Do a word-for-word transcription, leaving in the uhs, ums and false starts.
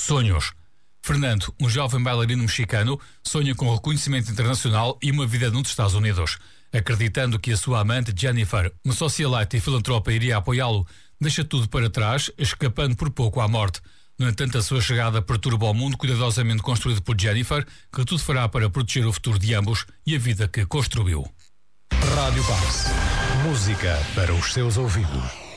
Sonhos. Fernando, um jovem bailarino mexicano, sonha com reconhecimento internacional e uma vida nos Estados Unidos. Acreditando que a sua amante Jennifer, uma socialite e filantropa, iria apoiá-lo, deixa tudo para trás, escapando por pouco à morte. No entanto, a sua chegada perturba o mundo cuidadosamente construído por Jennifer, que tudo fará para proteger o futuro de ambos e a vida que construiu. Rádio Pax. Música para os seus ouvidos.